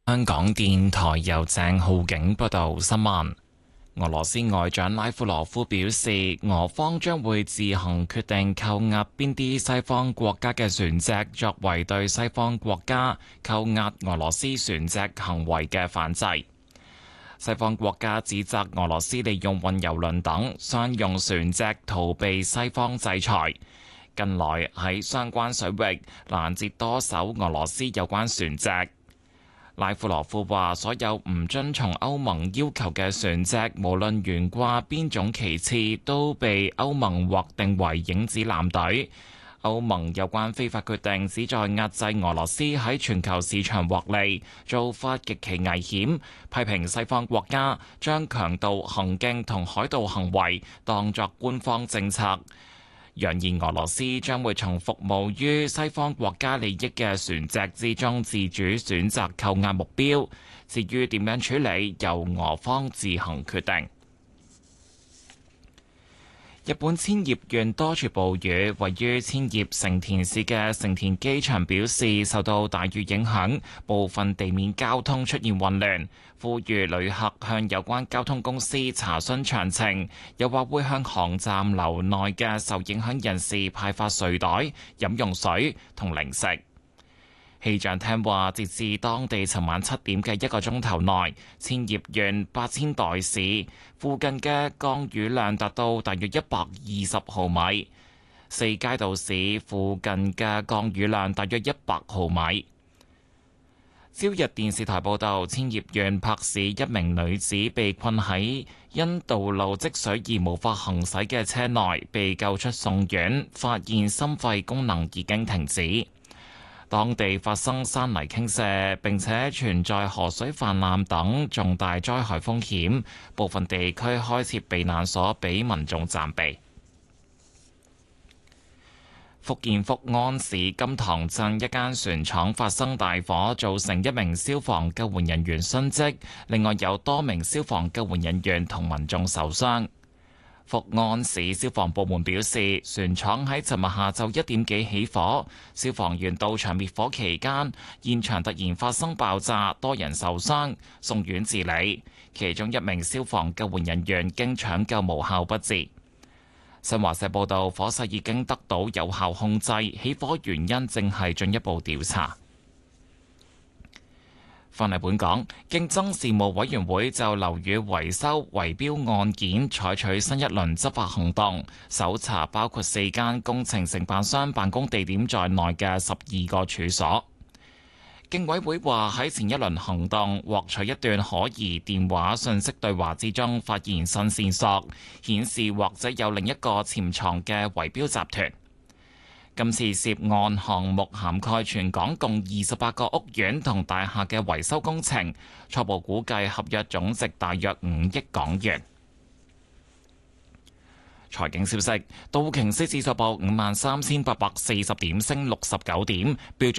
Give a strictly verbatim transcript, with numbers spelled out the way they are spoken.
香港電台由鄭浩景報道新聞。俄羅斯外長拉夫羅夫表示，俄方將會自行決定扣押邊啲西方國家嘅船隻，作為對西方國家扣押俄羅斯船隻行為嘅反制。西方國家指責俄羅斯利用運油輪等商用船隻逃避西方制裁，近來喺相關水域攔截多艘俄羅斯有關船隻。拉夫羅夫話：所有唔遵從歐盟要求嘅船隻，無論懸掛邊種旗幟，都被歐盟劃定為影子艦隊。歐盟有關非法決定旨在壓制俄羅斯喺全球市場獲利，做法極其危險。批評西方國家將強盜行徑同海盜行為當作官方政策，揚言俄羅斯將會從服務於西方國家利益嘅船隻之中自主選擇扣押目標，至於點樣處理，由俄方自行決定。日本千葉縣多處暴雨，位於千葉成田市嘅成田機場表示，受到大雨影響，部分地面交通出現混亂，呼籲旅客向有關交通公司查詢詳情，又話會向航站樓內嘅受影響人士派發睡袋、飲用水同零食。氣象廳話，截至當地尋晚七點嘅一個鐘頭內，千葉縣八千代市附近嘅降雨量達到大約一百二十毫米，四階道市附近嘅降雨量大約一百毫米。朝日電視台報道，千葉縣柏市一名女子被困喺因道路積水而無法行駛嘅車內，被救出送院，發現心肺功能已經停止。當地發生山泥傾瀉，並且存在河水泛濫等重大災害風險，部分地區開設避難所俾民眾暫避。福建福安市金塘鎮一間船廠發生大火，造成一名消防救援人員殉職，另外有多名消防救援人員同民眾受傷。福安市消防部門表示，船廠喺尋日下晝一點幾起火，消防員到場滅火期間，現場突然發生爆炸，多人受傷，送院治理。其中一名消防救援人員經搶救無效不治。新華社報道，火勢已經得到有效控制，起火原因正係進一步調查。翻嚟本港，競爭事務委員會就樓宇維修圍標案件採取新一輪執法行動，搜查包括四間工程承辦商辦公地點在內嘅十二個處所。競委會話喺前一輪行動獲取一段可疑電話訊息對話之中，發現新線索，顯示或者有另一個潛藏嘅圍標集團。今次涉案項目涵蓋全港共二十八個屋苑同大廈嘅維修工程，初步估計合約總值大約五億港元。財經消息，道瓊斯指數報五萬三千八百四十點，升六十九點，標準